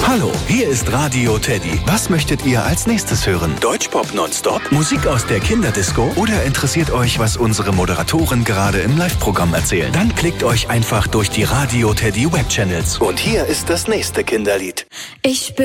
Hallo, hier ist Radio Teddy. Was möchtet ihr als nächstes hören? Deutschpop nonstop? Musik aus der Kinderdisco? Oder interessiert euch, was unsere Moderatoren gerade im Live-Programm erzählen? Dann klickt euch einfach durch die Radio Teddy Webchannels. Und hier ist das nächste Kinderlied. Ich